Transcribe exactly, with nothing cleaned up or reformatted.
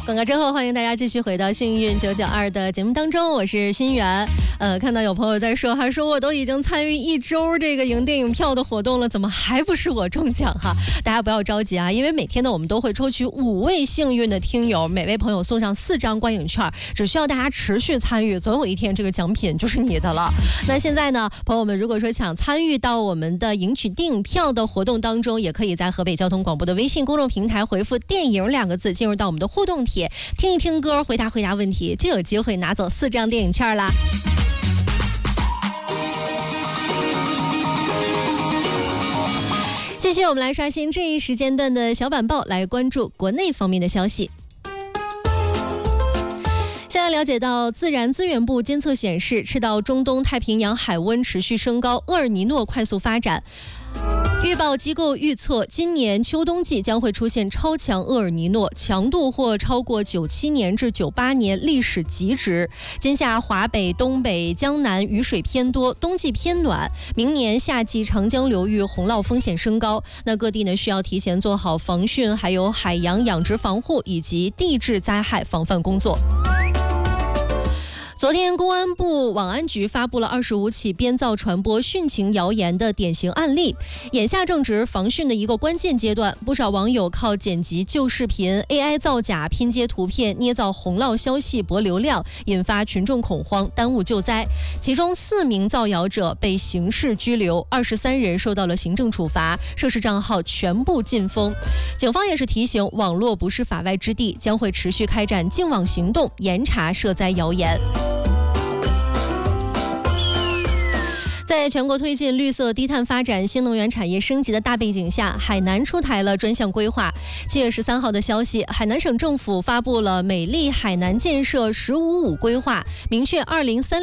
广告之后，欢迎大家继续回到幸运九九二的节目当中，我是心源。呃，看到有朋友在说，还说我都已经参与一周这个赢电影票的活动了，怎么还不是我中奖哈？大家不要着急啊，因为每天呢我们都会抽取五位幸运的听友，每位朋友送上四张观影券，只需要大家持续参与，总有一天这个奖品就是你的了。那现在呢，朋友们如果说想参与到我们的赢取电影票的活动当中，也可以在河北交通广播的微信公众平台回复电影两个字，进入到我们的互动帖，听一听歌，回答回答问题，就有机会拿走四张电影券啦。继续我们来刷新这一时间段的小板报，来关注国内方面的消息。现在了解到，自然资源部监测显示，赤道中东太平洋海温持续升高，厄尔尼诺快速发展。预报机构预测，今年秋冬季将会出现超强厄尔尼诺，强度或超过九七年至九八年历史极值。今夏华北、东北、江南雨水偏多，冬季偏暖。明年夏季长江流域洪涝风险升高，那各地呢需要提前做好防汛，还有海洋养殖防护以及地质灾害防范工作。昨天，公安部网安局发布了二十五起编造传播汛情谣言的典型案例。眼下正值防汛的一个关键阶段，不少网友靠剪辑旧视频、A I 造假、拼接图片、捏造洪涝消息博流量，引发群众恐慌，耽误救灾。其中四名造谣者被刑事拘留，二十三人受到了行政处罚，涉事账号全部禁封。警方也是提醒，网络不是法外之地，将会持续开展净网行动，严查涉灾谣言。在全国推进绿色低碳发展、新能源产业升级的大背景下，海南出台了专项规划。七月十三号的消息，海南省政府发布了美丽海南建设“十五五”规划，明确二零三